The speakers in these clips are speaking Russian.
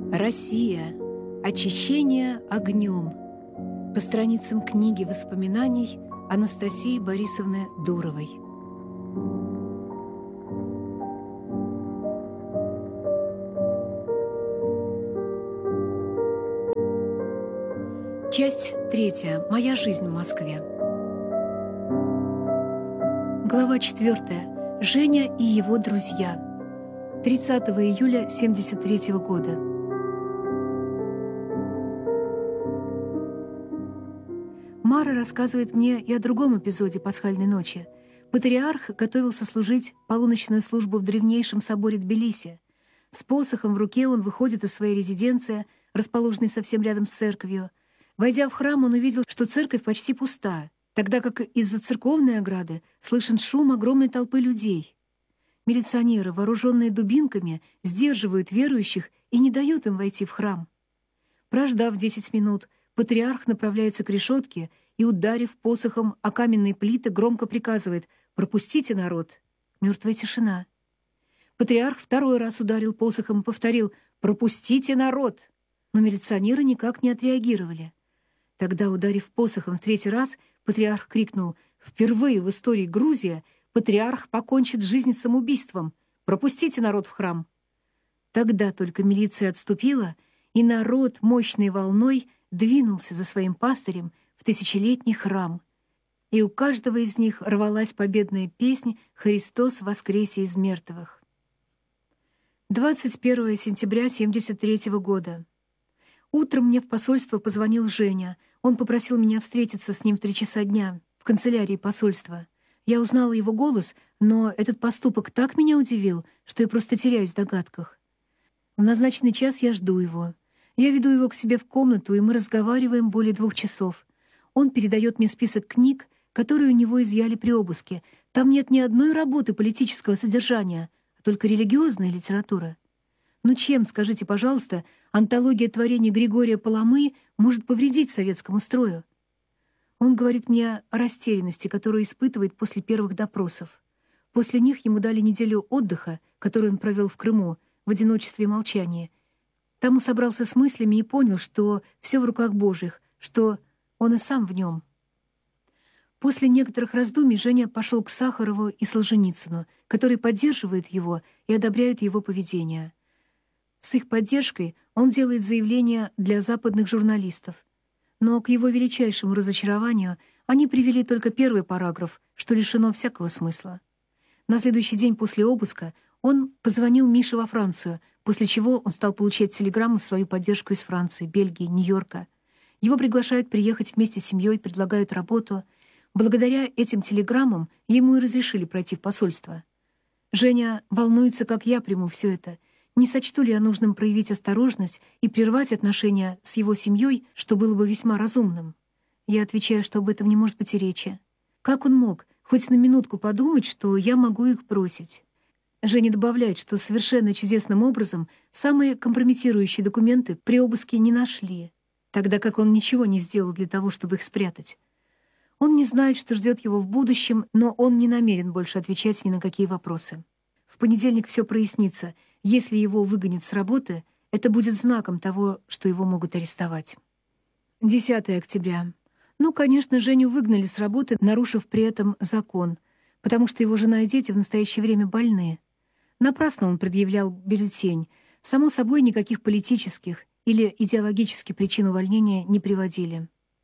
Россия. Очищение огнем. По страницам книги воспоминаний Анастасии Борисовны Дуровой. Часть 3. Моя жизнь в Москве. Глава 4. Женя и его друзья. 30 июля 1973 года. Мара рассказывает мне и о другом эпизоде пасхальной ночи. Патриарх готовился служить полуночную службу в древнейшем соборе Тбилиси. С посохом в руке он выходит из своей резиденции, расположенной совсем рядом с церковью. Войдя в храм, он увидел, что церковь почти пуста, тогда как из-за церковной ограды слышен шум огромной толпы людей. Милиционеры, вооруженные дубинками, сдерживают верующих и не дают им войти в храм. Прождав 10 минут, патриарх направляется к решетке и, ударив посохом о каменные плиты, громко приказывает: «Пропустите народ». Мертвая тишина. Патриарх второй раз ударил посохом и повторил: «Пропустите народ». Но милиционеры никак не отреагировали. Тогда, ударив посохом в третий раз, патриарх крикнул: «Впервые в истории Грузии патриарх покончит жизнь самоубийством. Пропустите народ в храм». Тогда только милиция отступила, и народ мощной волной двинулся за своим пастырем в тысячелетний храм. И у каждого из них рвалась победная песнь «Христос воскресе из мертвых». 21 сентября 1973 года. Утром мне в посольство позвонил Женя. Он попросил меня встретиться с ним в 3 часа дня в канцелярии посольства. Я узнала его голос, но этот поступок так меня удивил, что я просто теряюсь в догадках. В назначенный час я жду его. Я веду его к себе в комнату, и мы разговариваем более 2 часов. Он передает мне список книг, которые у него изъяли при обыске. Там нет ни одной работы политического содержания, а только религиозная литература. Ну чем, скажите, пожалуйста, антология творений Григория Паламы может повредить советскому строю? Он говорит мне о растерянности, которую испытывает после первых допросов. После них ему дали неделю отдыха, которую он провел в Крыму, в одиночестве и молчании. Там он собрался с мыслями и понял, что все в руках Божьих, что он и сам в нем. После некоторых раздумий Женя пошел к Сахарову и Солженицыну, которые поддерживают его и одобряют его поведение. С их поддержкой он делает заявление для западных журналистов. Но к его величайшему разочарованию они привели только первый параграф, что лишено всякого смысла. На следующий день после обыска он позвонил Мише во Францию, после чего он стал получать телеграммы в свою поддержку из Франции, Бельгии, Нью-Йорка. Его приглашают приехать вместе с семьей, предлагают работу. Благодаря этим телеграммам ему и разрешили пройти в посольство. Женя волнуется, как я приму все это. Не сочту ли я нужным проявить осторожность и прервать отношения с его семьей, что было бы весьма разумным? Я отвечаю, что об этом не может быть и речи. Как он мог хоть на минутку подумать, что я могу их бросить? Женя добавляет, что совершенно чудесным образом самые компрометирующие документы при обыске не нашли, тогда как он ничего не сделал для того, чтобы их спрятать. Он не знает, что ждет его в будущем, но он не намерен больше отвечать ни на какие вопросы. В понедельник все прояснится. Если его выгонят с работы, это будет знаком того, что его могут арестовать. 10 октября. Ну, конечно, Женю выгнали с работы, нарушив при этом закон, потому что его жена и дети в настоящее время больны. Напрасно он предъявлял бюллетень. Само собой, никаких политических или идеологических причин увольнения не приводили.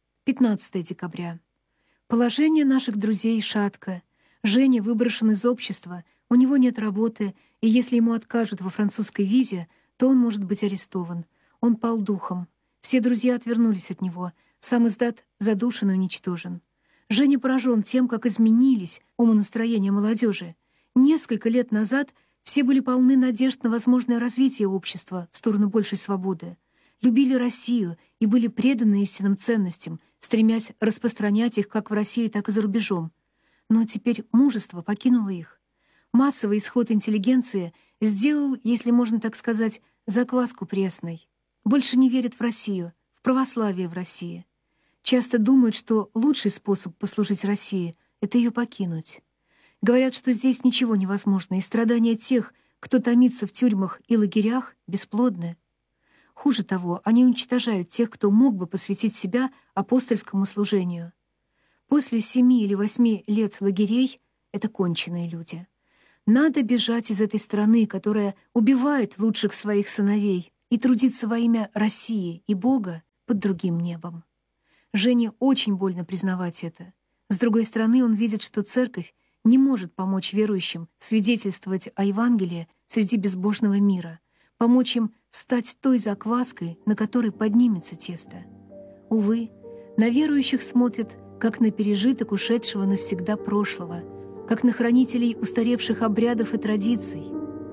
15 декабря. Положение наших друзей шатко. Женя выброшен из общества, у него нет работы, и если ему откажут во французской визе, то он может быть арестован. Он пал духом. Все друзья отвернулись от него. Сам издат задушен и уничтожен. Женя поражен тем, как изменились умонастроения молодежи. Несколько лет назад все были полны надежд на возможное развитие общества в сторону большей свободы. Любили Россию и были преданы истинным ценностям, стремясь распространять их как в России, так и за рубежом. Но теперь мужество покинуло их. Массовый исход интеллигенции сделал, если можно так сказать, закваску пресной. Больше не верят в Россию, в православие в России. Часто думают, что лучший способ послужить России — это ее покинуть. Говорят, что здесь ничего невозможно, и страдания тех, кто томится в тюрьмах и лагерях, бесплодны. Хуже того, они уничтожают тех, кто мог бы посвятить себя апостольскому служению. После 7 или 8 лет лагерей — это конченые люди. Надо бежать из этой страны, которая убивает лучших своих сыновей, и трудиться во имя России и Бога под другим небом. Жене очень больно признавать это. С другой стороны, он видит, что церковь не может помочь верующим свидетельствовать о Евангелии среди безбожного мира, помочь им стать той закваской, на которой поднимется тесто. Увы, на верующих смотрят, как на пережиток ушедшего навсегда прошлого, как на хранителей устаревших обрядов и традиций.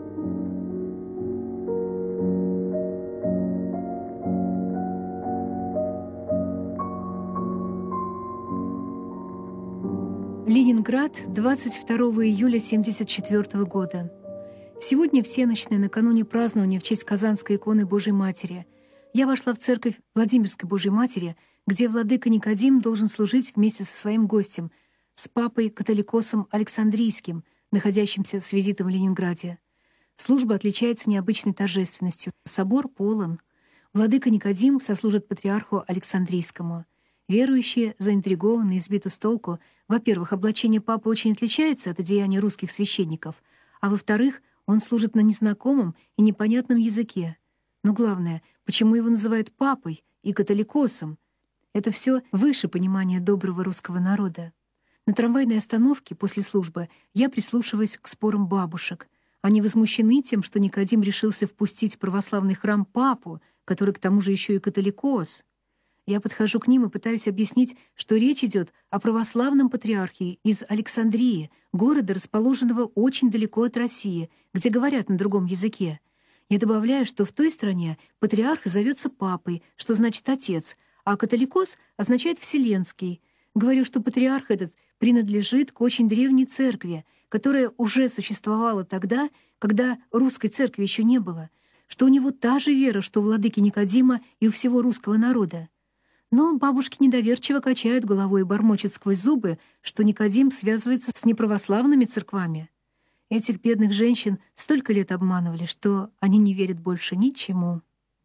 Ленинград, 22 июля 1974 года. Сегодня всенощная, накануне празднования в честь Казанской иконы Божией Матери, я вошла в церковь Владимирской Божией Матери, где владыка Никодим должен служить вместе со своим гостем, с папой-католикосом Александрийским, находящимся с визитом в Ленинграде. Служба отличается необычной торжественностью. Собор полон. Владыка Никодим сослужит патриарху Александрийскому. Верующие, заинтригованные, сбиты с толку. Во-первых, облачение папы очень отличается от одеяния русских священников, а во-вторых, он служит на незнакомом и непонятном языке. Но главное, почему его называют папой и католикосом? Это все выше понимания доброго русского народа. На трамвайной остановке после службы я прислушиваюсь к спорам бабушек. Они возмущены тем, что Никодим решился впустить в православный храм папу, который к тому же еще и католикос. Я подхожу к ним и пытаюсь объяснить, что речь идет о православном патриархе из Александрии, города, расположенного очень далеко от России, где говорят на другом языке. Я добавляю, что в той стране патриарх зовется папой, что значит отец, а католикос означает вселенский. Говорю, что патриарх этот принадлежит к очень древней церкви, которая уже существовала тогда, когда русской церкви еще не было, что у него та же вера, что у владыки Никодима и у всего русского народа. Но бабушки недоверчиво качают головой и бормочут сквозь зубы, что Никодим связывается с неправославными церквами. Этих бедных женщин столько лет обманывали, что они не верят больше ничему.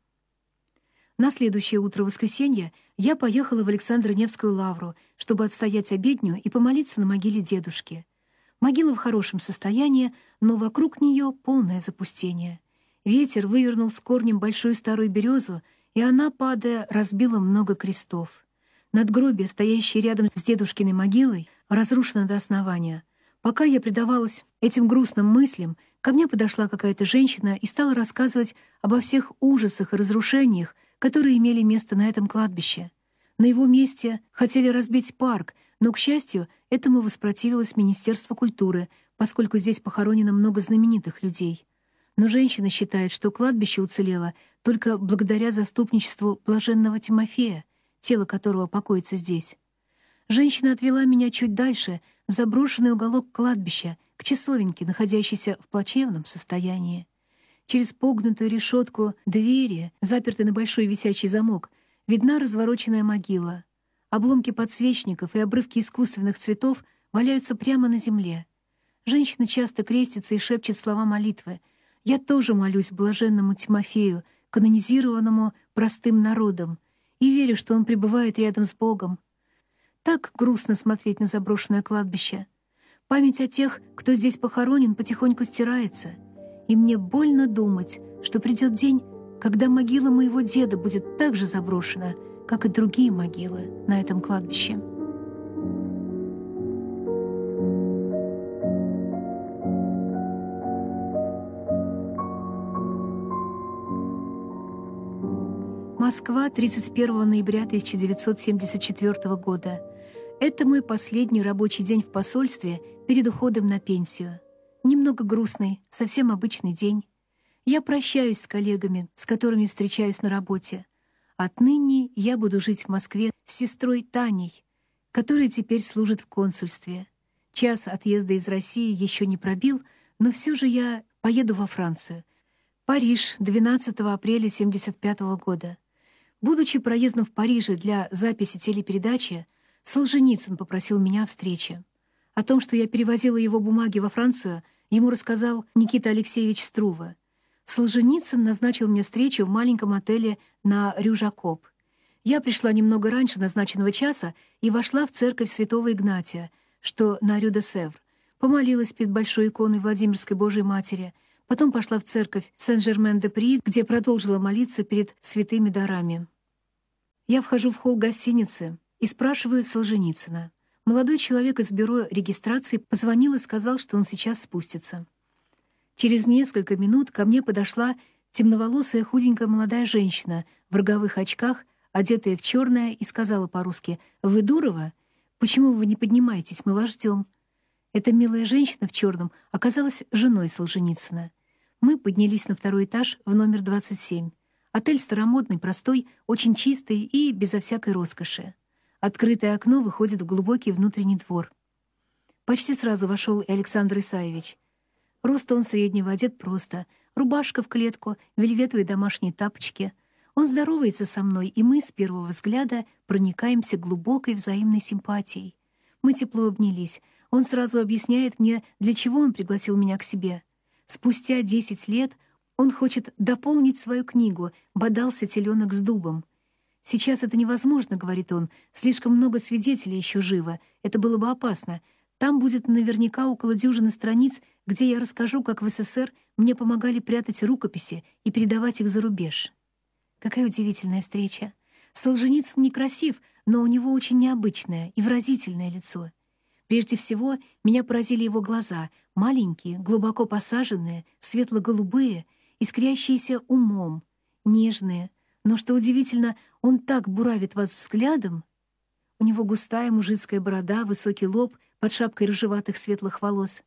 На следующее утро воскресенья я поехала в Александро-Невскую лавру, чтобы отстоять обедню и помолиться на могиле дедушки. Могила в хорошем состоянии, но вокруг нее полное запустение. Ветер вывернул с корнем большую старую березу, и она, падая, разбила много крестов. Надгробие, стоящее рядом с дедушкиной могилой, разрушено до основания. Пока я предавалась этим грустным мыслям, ко мне подошла какая-то женщина и стала рассказывать обо всех ужасах и разрушениях, которые имели место на этом кладбище. На его месте хотели разбить парк, но, к счастью, этому воспротивилось Министерство культуры, поскольку здесь похоронено много знаменитых людей. Но женщина считает, что кладбище уцелело только благодаря заступничеству блаженного Тимофея, тело которого покоится здесь. Женщина отвела меня чуть дальше, в заброшенный уголок кладбища, к часовенке, находящейся в плачевном состоянии. Через погнутую решетку двери, запертой на большой висячий замок, видна развороченная могила. Обломки подсвечников и обрывки искусственных цветов валяются прямо на земле. Женщина часто крестится и шепчет слова молитвы. Я тоже молюсь блаженному Тимофею, канонизированному простым народом, и верю, что он пребывает рядом с Богом. Так грустно смотреть на заброшенное кладбище. Память о тех, кто здесь похоронен, потихоньку стирается. И мне больно думать, что придет день, когда могила моего деда будет так же заброшена, как и другие могилы на этом кладбище. Москва, 31 ноября 1974 года. Это мой последний рабочий день в посольстве перед уходом на пенсию. Немного грустный, совсем обычный день. Я прощаюсь с коллегами, с которыми встречаюсь на работе. Отныне я буду жить в Москве с сестрой Таней, которая теперь служит в консульстве. Час отъезда из России еще не пробил, но все же я поеду во Францию. Париж, 12 апреля 1975 года. Будучи проездом в Париже для записи телепередачи, Солженицын попросил меня о встрече. О том, что я перевозила его бумаги во Францию, ему рассказал Никита Алексеевич Струва. Солженицын назначил мне встречу в маленьком отеле на Рю-Жакоб. Я пришла немного раньше назначенного часа и вошла в церковь святого Игнатия, что на Рю-де-Севр, помолилась перед большой иконой Владимирской Божией Матери, потом пошла в церковь Сен-Жермен-де-При, где продолжила молиться перед святыми дарами. Я вхожу в холл гостиницы и спрашиваю Солженицына. Молодой человек из бюро регистрации позвонил и сказал, что он сейчас спустится. Через несколько минут ко мне подошла темноволосая худенькая молодая женщина в роговых очках, одетая в черное, и сказала по-русски: «Вы Дурова? Почему вы не поднимаетесь? Мы вас ждем». Эта милая женщина в черном оказалась женой Солженицына. Мы поднялись на второй этаж в номер 27. Отель старомодный, простой, очень чистый и безо всякой роскоши. Открытое окно выходит в глубокий внутренний двор. Почти сразу вошел и Александр Исаевич. Роста он среднего, одет просто. Рубашка в клетку, вельветовые домашние тапочки. Он здоровается со мной, и мы с первого взгляда проникаемся глубокой взаимной симпатией. Мы тепло обнялись. Он сразу объясняет мне, для чего он пригласил меня к себе. Спустя 10 лет он хочет дополнить свою книгу «Бодался теленок с дубом». «Сейчас это невозможно», — говорит он, — «слишком много свидетелей еще живо. Это было бы опасно. Там будет наверняка около дюжины страниц, где я расскажу, как в СССР мне помогали прятать рукописи и передавать их за рубеж». Какая удивительная встреча. Солженицын некрасив, но у него очень необычное и выразительное лицо. Прежде всего, меня поразили его глаза, маленькие, глубоко посаженные, светло-голубые, искрящиеся умом, нежные. Но, что удивительно, он так буравит вас взглядом. У него густая мужицкая борода, высокий лоб под шапкой рыжеватых светлых волос.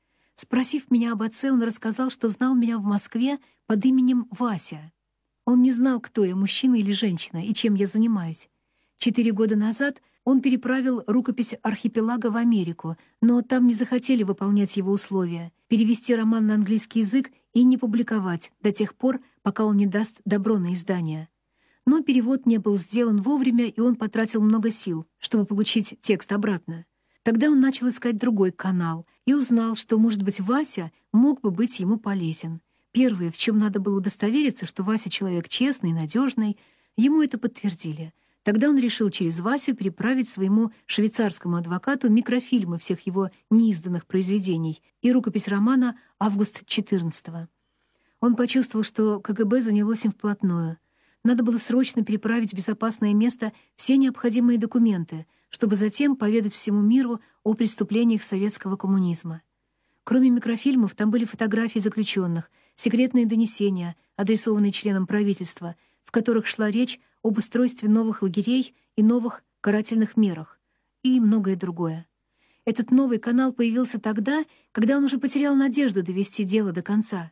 Спросив меня об отце, он рассказал, что знал меня в Москве под именем Вася. Он не знал, кто я, мужчина или женщина, и чем я занимаюсь. 4 года назад он переправил рукопись «Архипелага» в Америку, но там не захотели выполнять его условия — перевести роман на английский язык и не публиковать до тех пор, пока он не даст добро на издание. Но перевод не был сделан вовремя, и он потратил много сил, чтобы получить текст обратно. Тогда он начал искать другой канал и узнал, что, может быть, Вася мог бы быть ему полезен. Первое, в чем надо было удостовериться, что Вася человек честный, надежный, ему это подтвердили. Тогда он решил через Васю переправить своему швейцарскому адвокату микрофильмы всех его неизданных произведений и рукопись романа «Август 14-го». Он почувствовал, что КГБ занялось им вплотную. Надо было срочно переправить в безопасное место все необходимые документы, чтобы затем поведать всему миру о преступлениях советского коммунизма. Кроме микрофильмов, там были фотографии заключенных, секретные донесения, адресованные членам правительства, в которых шла речь об устройстве новых лагерей и новых карательных мерах, и многое другое. Этот новый канал появился тогда, когда он уже потерял надежду довести дело до конца.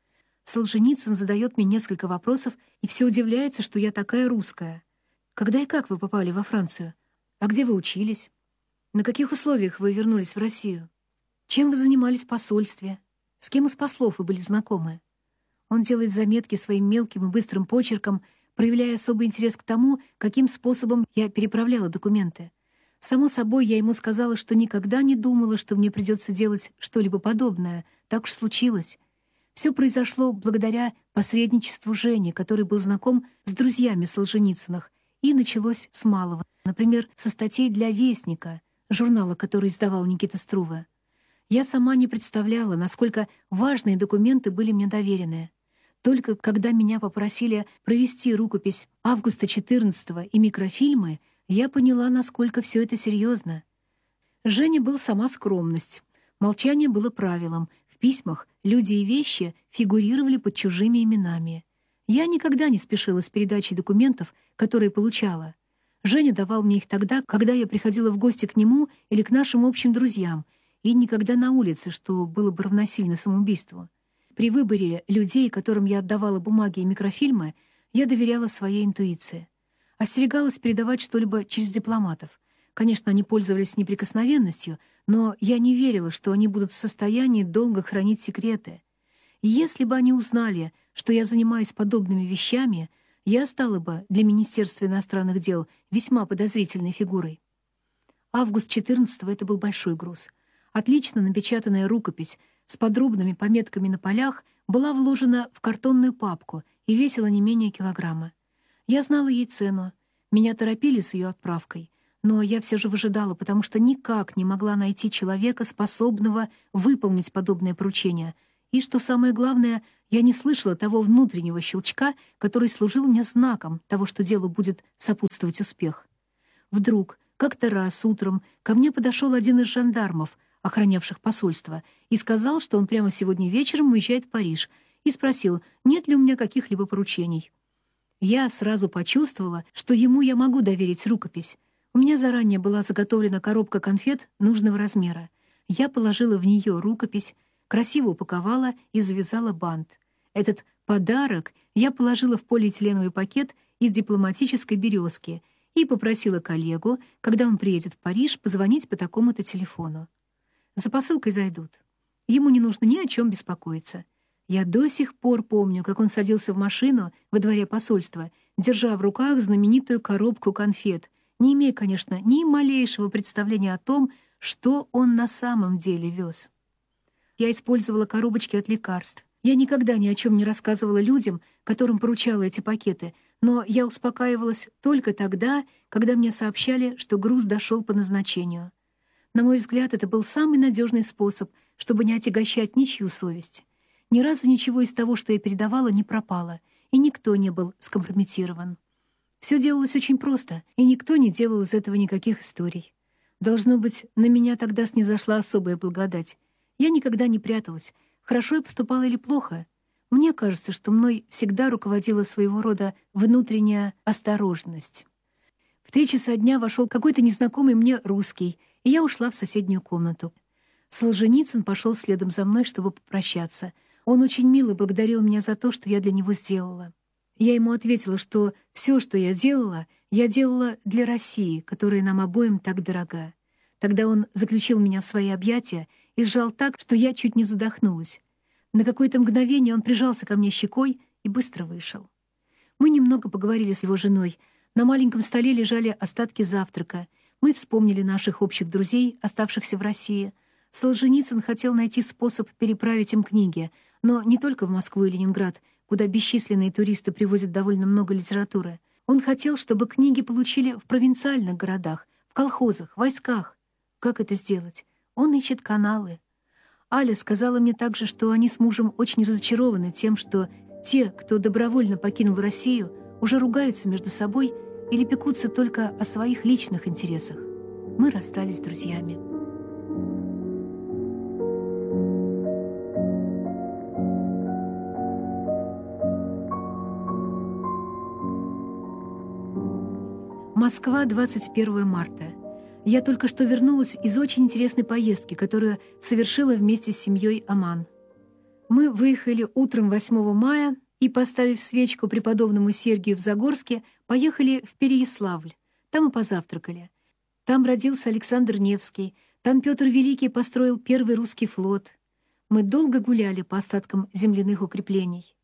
Солженицын задает мне несколько вопросов и все удивляется, что я такая русская. Когда и как вы попали во Францию? А где вы учились? На каких условиях вы вернулись в Россию? Чем вы занимались в посольстве? С кем из послов вы были знакомы? Он делает заметки своим мелким и быстрым почерком, проявляя особый интерес к тому, каким способом я переправляла документы. Само собой, я ему сказала, что никогда не думала, что мне придется делать что-либо подобное. Так уж случилось. Все произошло благодаря посредничеству Жени, который был знаком с друзьями Солженицыных, и началось с малого. Например, со статей для «Вестника», журнала, который издавал Никита Струве. Я сама не представляла, насколько важные документы были мне доверены. Только когда меня попросили провести рукопись «Августа 14-го» и микрофильмы, я поняла, насколько все это серьезно. Женя был сама скромность. Молчание было правилом. В письмах люди и вещи фигурировали под чужими именами. Я никогда не спешила с передачей документов, которые получала. Женя давал мне их тогда, когда я приходила в гости к нему или к нашим общим друзьям, и никогда на улице, что было бы равносильно самоубийству. При выборе людей, которым я отдавала бумаги и микрофильмы, я доверяла своей интуиции. Остерегалась передавать что-либо через дипломатов. Конечно, они пользовались неприкосновенностью, но я не верила, что они будут в состоянии долго хранить секреты. И если бы они узнали, что я занимаюсь подобными вещами, я стала бы для Министерства иностранных дел весьма подозрительной фигурой. Август 14-го — это был большой груз. Отлично напечатанная рукопись с подробными пометками на полях была вложена в картонную папку и весила не менее килограмма. Я знала ей цену. Меня торопили с ее отправкой, но я все же выжидала, потому что никак не могла найти человека, способного выполнить подобное поручение. И, что самое главное, я не слышала того внутреннего щелчка, который служил мне знаком того, что делу будет сопутствовать успех. Вдруг, как-то раз утром, ко мне подошел один из жандармов, охранявших посольство, и сказал, что он прямо сегодня вечером уезжает в Париж, и спросил, нет ли у меня каких-либо поручений. Я сразу почувствовала, что ему я могу доверить рукопись. У меня заранее была заготовлена коробка конфет нужного размера. Я положила в нее рукопись, красиво упаковала и завязала бант. Этот подарок я положила в полиэтиленовый пакет из дипломатической березки и попросила коллегу, когда он приедет в Париж, позвонить по такому-то телефону. За посылкой зайдут. Ему не нужно ни о чем беспокоиться. Я до сих пор помню, как он садился в машину во дворе посольства, держа в руках знаменитую коробку конфет, не имея, конечно, ни малейшего представления о том, что он на самом деле вез. Я использовала коробочки от лекарств. Я никогда ни о чем не рассказывала людям, которым поручала эти пакеты, но я успокаивалась только тогда, когда мне сообщали, что груз дошел по назначению. На мой взгляд, это был самый надежный способ, чтобы не отягощать ничью совесть. Ни разу ничего из того, что я передавала, не пропало, и никто не был скомпрометирован. Все делалось очень просто, и никто не делал из этого никаких историй. Должно быть, на меня тогда снизошла особая благодать. Я никогда не пряталась, хорошо я поступала или плохо. Мне кажется, что мной всегда руководила своего рода внутренняя осторожность. В 3 часа дня вошел какой-то незнакомый мне русский, и я ушла в соседнюю комнату. Солженицын пошел следом за мной, чтобы попрощаться. Он очень мило благодарил меня за то, что я для него сделала. Я ему ответила, что все, что я делала для России, которая нам обоим так дорога. Тогда он заключил меня в свои объятия и сжал так, что я чуть не задохнулась. На какое-то мгновение он прижался ко мне щекой и быстро вышел. Мы немного поговорили с его женой. На маленьком столе лежали остатки завтрака. Мы вспомнили наших общих друзей, оставшихся в России. Солженицын хотел найти способ переправить им книги, но не только в Москву и Ленинград, куда бесчисленные туристы привозят довольно много литературы. Он хотел, чтобы книги получили в провинциальных городах, в колхозах, войсках. Как это сделать? Он ищет каналы. Аля сказала мне также, что они с мужем очень разочарованы тем, что те, кто добровольно покинул Россию, уже ругаются между собой или пекутся только о своих личных интересах. Мы расстались с друзьями. Москва, 21 марта. Я только что вернулась из очень интересной поездки, которую совершила вместе с семьей Аман. Мы выехали утром 8 мая и, поставив свечку преподобному Сергию в Загорске, поехали в Переяславль. Там и позавтракали. Там родился Александр Невский, там Петр Великий построил первый русский флот. Мы долго гуляли по остаткам земляных укреплений.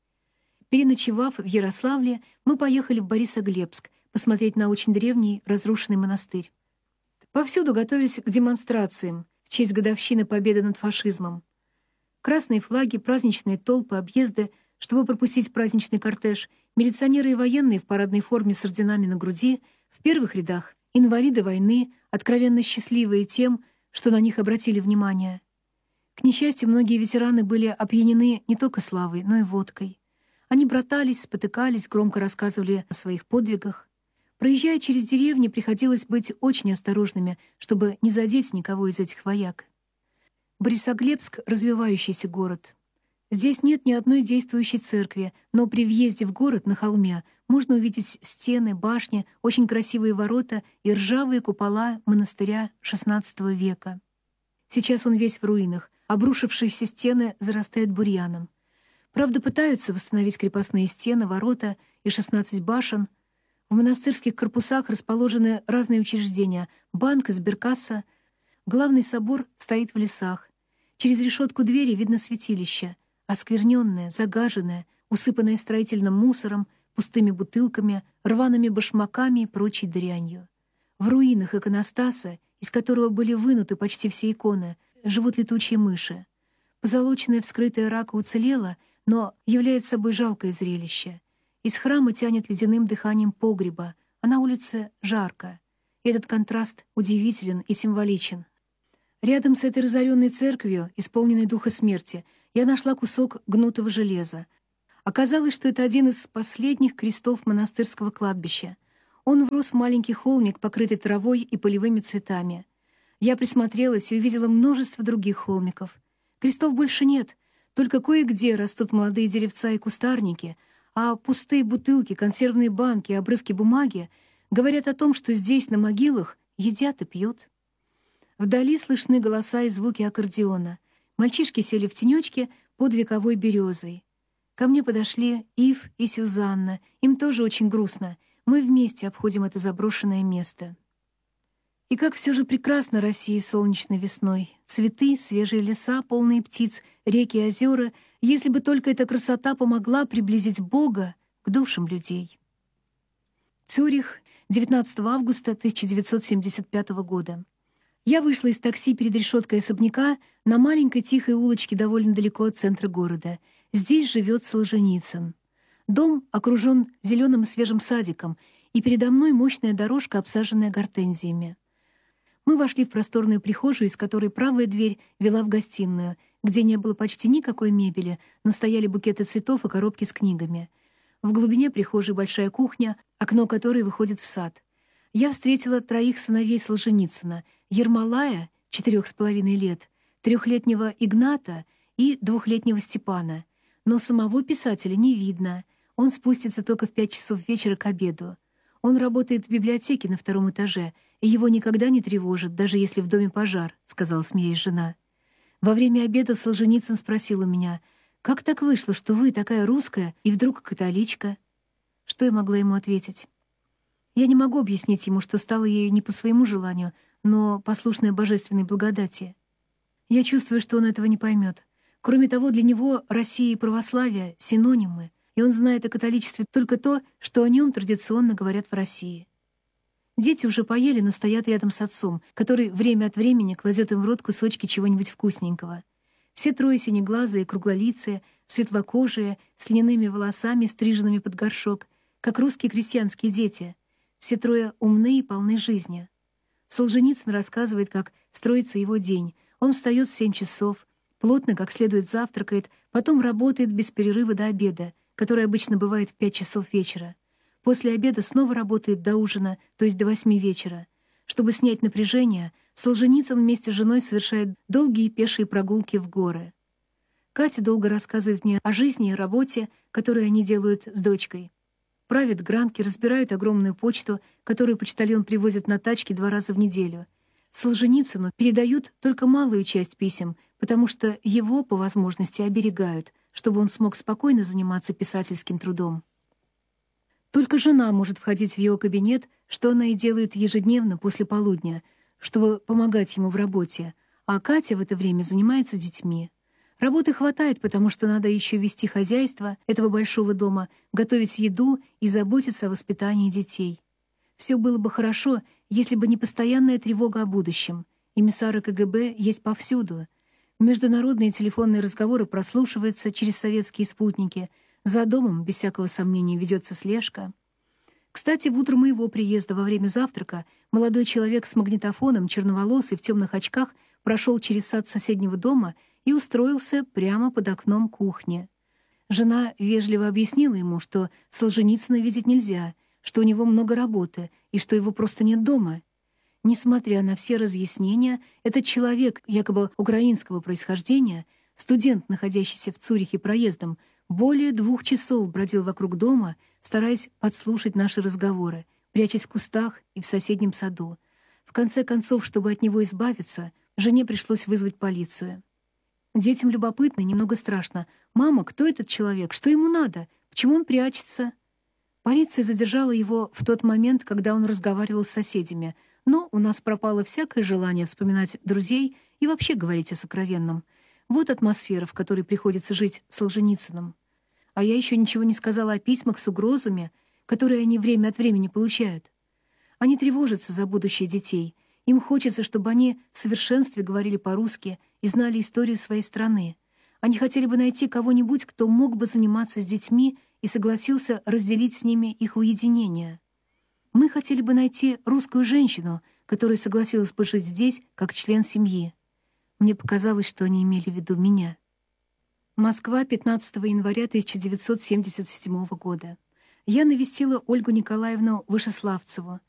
Переночевав в Ярославле, мы поехали в Борисоглебск, посмотреть на очень древний разрушенный монастырь. Повсюду готовились к демонстрациям в честь годовщины победы над фашизмом. Красные флаги, праздничные толпы, объезды, чтобы пропустить праздничный кортеж, милиционеры и военные в парадной форме с орденами на груди, в первых рядах инвалиды войны, откровенно счастливые тем, что на них обратили внимание. К несчастью, многие ветераны были опьянены не только славой, но и водкой. Они братались, спотыкались, громко рассказывали о своих подвигах. Проезжая через деревни, приходилось быть очень осторожными, чтобы не задеть никого из этих вояк. Борисоглебск — развивающийся город. Здесь нет ни одной действующей церкви, но при въезде в город на холме можно увидеть стены, башни, очень красивые ворота и ржавые купола монастыря XVI века. Сейчас он весь в руинах, обрушившиеся стены зарастают бурьяном. Правда, пытаются восстановить крепостные стены, ворота и 16 башен. В монастырских корпусах расположены разные учреждения — банк, сберкасса. Главный собор стоит в лесах. Через решетку двери видно святилище, оскверненное, загаженное, усыпанное строительным мусором, пустыми бутылками, рваными башмаками и прочей дрянью. В руинах иконостаса, из которого были вынуты почти все иконы, живут летучие мыши. Позолоченная вскрытая рака уцелела, но является собой жалкое зрелище. Из храма тянет ледяным дыханием погреба, а на улице жарко. И этот контраст удивителен и символичен. Рядом с этой разоренной церковью, исполненной духа смерти, я нашла кусок гнутого железа. Оказалось, что это один из последних крестов монастырского кладбища. Он врос в маленький холмик, покрытый травой и полевыми цветами. Я присмотрелась и увидела множество других холмиков. Крестов больше нет, только кое-где растут молодые деревца и кустарники, а пустые бутылки, консервные банки, обрывки бумаги говорят о том, что здесь, на могилах, едят и пьют. Вдали слышны голоса и звуки аккордеона. Мальчишки сели в тенечке под вековой березой. Ко мне подошли Ив и Сюзанна. Им тоже очень грустно. Мы вместе обходим это заброшенное место. И как все же прекрасна Россия солнечной весной. Цветы, свежие леса, полные птиц, реки и озера, если бы только эта красота помогла приблизить Бога к душам людей. Цюрих, 19 августа 1975 года. Я вышла из такси перед решеткой особняка на маленькой тихой улочке довольно далеко от центра города. Здесь живет Солженицын. Дом окружен зеленым свежим садиком, и передо мной мощная дорожка, обсаженная гортензиями. Мы вошли в просторную прихожую, из которой правая дверь вела в гостиную, где не было почти никакой мебели, но стояли букеты цветов и коробки с книгами. В глубине прихожей большая кухня, окно которой выходит в сад. Я встретила 3 сыновей Солженицына: Ермолая, 4,5 лет, 3-летнего Игната и 2-летнего Степана. Но самого писателя не видно. Он спустится только в 5 часов вечера к обеду. Он работает в библиотеке на 2-м этаже, и его никогда не тревожит, даже если в доме пожар, — сказала, смеясь, жена. Во время обеда Солженицын спросил у меня: «Как так вышло, что вы такая русская и вдруг католичка?» Что я могла ему ответить? Я не могу объяснить ему, что стала ею не по своему желанию, но послушная божественной благодати. Я чувствую, что он этого не поймет. Кроме того, для него Россия и православие — синонимы, и он знает о католичестве только то, что о нем традиционно говорят в России. Дети уже поели, но стоят рядом с отцом, который время от времени кладет им в рот кусочки чего-нибудь вкусненького. Все 3 синеглазые, круглолицые, светлокожие, с льняными волосами, стриженными под горшок, как русские крестьянские дети. Все 3 умны и полны жизни. Солженицын рассказывает, как строится его день. Он встает в 7 часов, плотно, как следует, завтракает, потом работает без перерыва до обеда, который обычно бывает в 5 часов вечера. После обеда снова работает до ужина, то есть до 8 вечера. Чтобы снять напряжение, Солженицын вместе с женой совершает долгие пешие прогулки в горы. Катя долго рассказывает мне о жизни и работе, которую они делают с дочкой. Правят гранки, разбирают огромную почту, которую почтальон привозит на тачке 2 раза в неделю. Солженицыну передают только малую часть писем, потому что его, по возможности, оберегают, чтобы он смог спокойно заниматься писательским трудом. Только жена может входить в его кабинет, что она и делает ежедневно после полудня, чтобы помогать ему в работе, а Катя в это время занимается детьми. Работы хватает, потому что надо еще вести хозяйство этого большого дома, готовить еду и заботиться о воспитании детей. Все было бы хорошо, если бы не постоянная тревога о будущем. Эмиссары КГБ есть повсюду. Международные телефонные разговоры прослушиваются через советские спутники. За домом, без всякого сомнения, ведется слежка. Кстати, в утро моего приезда во время завтрака молодой человек с магнитофоном, черноволосый, в темных очках, прошел через сад соседнего дома и устроился прямо под окном кухни. Жена вежливо объяснила ему, что Солженицына видеть нельзя, что у него много работы и что его просто нет дома. Несмотря на все разъяснения, этот человек, якобы украинского происхождения, студент, находящийся в Цюрихе проездом, более 2 часов бродил вокруг дома, стараясь подслушать наши разговоры, прячась в кустах и в соседнем саду. В конце концов, чтобы от него избавиться, жене пришлось вызвать полицию. Детям любопытно и немного страшно. «Мама, кто этот человек? Что ему надо? Почему он прячется?» Полиция задержала его в тот момент, когда он разговаривал с соседями, но у нас пропало всякое желание вспоминать друзей и вообще говорить о сокровенном. Вот атмосфера, в которой приходится жить Солженицыным. А я еще ничего не сказала о письмах с угрозами, которые они время от времени получают. Они тревожатся за будущее детей. Им хочется, чтобы они в совершенстве говорили по-русски и знали историю своей страны. Они хотели бы найти кого-нибудь, кто мог бы заниматься с детьми и согласился разделить с ними их уединение. Мы хотели бы найти русскую женщину, которая согласилась бы жить здесь как член семьи. Мне показалось, что они имели в виду меня. Москва, 15 января 1977 года. Я навестила Ольгу Николаевну Вышеславцеву.